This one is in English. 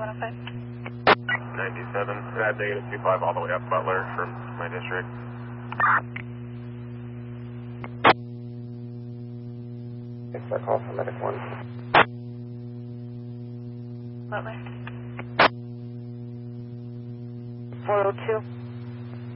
97, negative 25 all the way up Butler from my district. It's a call from Medic 1. Butler. 402.